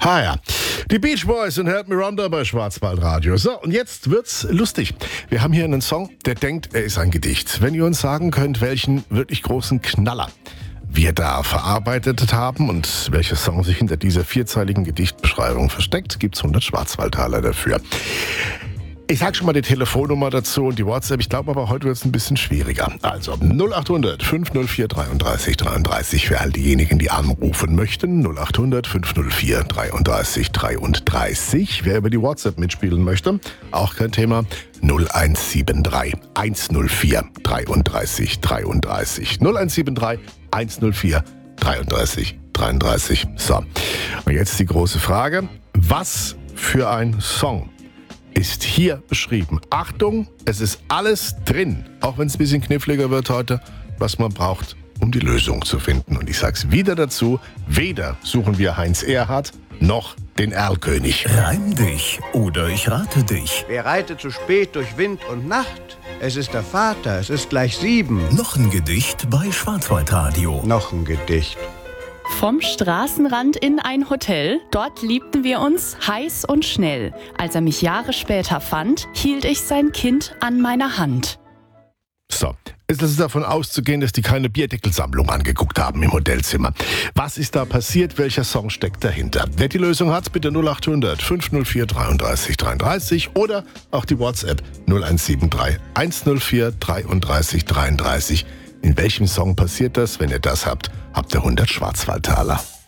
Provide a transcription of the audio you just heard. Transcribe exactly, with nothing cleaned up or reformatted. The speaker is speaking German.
Ah ja, die Beach Boys und Help Me Rhonda bei Schwarzwaldradio. So, und jetzt wird's lustig. Wir haben hier einen Song, der denkt, er ist ein Gedicht. Wenn ihr uns sagen könnt, welchen wirklich großen Knaller wir da verarbeitet haben und welcher Song sich hinter dieser vierzeiligen Gedichtbeschreibung versteckt, gibt's hundert Schwarzwaldtaler dafür. Ich sag schon mal die Telefonnummer dazu und die WhatsApp. Ich glaube aber, heute wird es ein bisschen schwieriger. Also null acht hundert fünf null vier dreiunddreißig dreiunddreißig für all diejenigen, die anrufen möchten. null acht hundert fünf null vier dreiunddreißig dreiunddreißig. Wer über die WhatsApp mitspielen möchte, auch kein Thema. null eins sieben drei eins null vier dreiunddreißig dreiunddreißig. null eins sieben drei eins null vier dreiunddreißig dreiunddreißig. So, und jetzt die große Frage. Was für ein Song ist hier beschrieben? Achtung, es ist alles drin, auch wenn es ein bisschen kniffliger wird heute, was man braucht, um die Lösung zu finden. Und ich sag's wieder dazu, weder suchen wir Heinz Erhardt noch den Erlkönig. Reim dich oder ich rate dich. Wer reitet zu spät durch Wind und Nacht? Es ist der Vater, es ist gleich sieben. Noch ein Gedicht bei Schwarzwaldradio. Noch ein Gedicht. Vom Straßenrand in ein Hotel, dort liebten wir uns heiß und schnell. Als er mich Jahre später fand, hielt ich sein Kind an meiner Hand. So, es ist davon auszugehen, dass die keine Bierdeckelsammlung angeguckt haben im Hotelzimmer. Was ist da passiert? Welcher Song steckt dahinter? Wer die Lösung hat, bitte null acht hundert fünf null vier dreiunddreißig dreiunddreißig oder auch die WhatsApp null eins sieben drei eins null vier dreiunddreißig dreiunddreißig. In welchem Song passiert das? Wenn ihr das habt, habt ihr hundert Schwarzwaldtaler.